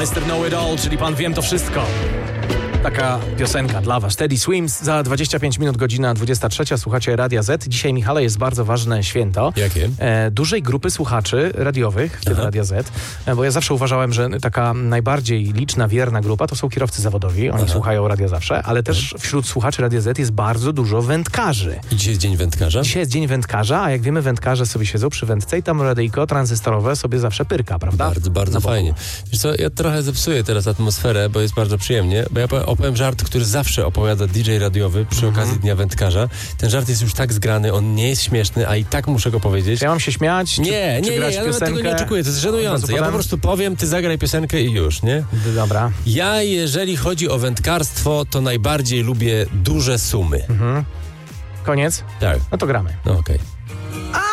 Mr. Know It All, czyli pan Wiem to wszystko. Taka piosenka dla was. Teddy Swims, za 25 minut, godzina 23. Słuchacie Radia Z. Dzisiaj, Michale, jest bardzo ważne święto. Jakie? Dużej grupy słuchaczy radiowych, w tym Radia Z. Bo ja zawsze uważałem, że taka najbardziej liczna, wierna grupa to są kierowcy zawodowi. Oni słuchają radia zawsze, ale też wśród słuchaczy Radia Z jest bardzo dużo wędkarzy. I dzisiaj jest Dzień Wędkarza? Dzisiaj jest Dzień Wędkarza, a jak wiemy, wędkarze sobie siedzą przy wędce i tam radyjko tranzystorowe sobie zawsze pyrka, prawda? Bardzo fajnie. Wiesz co, ja trochę zepsuję teraz atmosferę, bo jest bardzo przyjemnie, bo ja opowiem żart, który zawsze opowiada DJ radiowy przy okazji Dnia Wędkarza. Ten żart jest już tak zgrany, on nie jest śmieszny, a i tak muszę go powiedzieć. Ja mam się śmiać? Nie, grać ja piosenkę? tego nie oczekuję, to jest żenujące. Ja po prostu powiem, ty zagraj piosenkę i już, nie? Dobra. Ja, jeżeli chodzi o wędkarstwo, to najbardziej lubię duże sumy. Koniec? Tak. No to gramy. No okej.